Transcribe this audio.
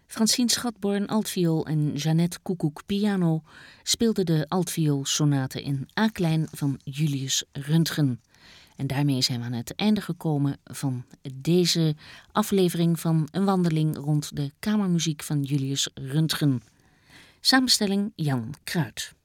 Francine Schatborn altviool en Jeannette Koekoek piano speelden de altvioolsonate in A-klein van Julius Röntgen. En daarmee zijn we aan het einde gekomen van deze aflevering van een wandeling rond de kamermuziek van Julius Röntgen. Samenstelling Jan Kruid.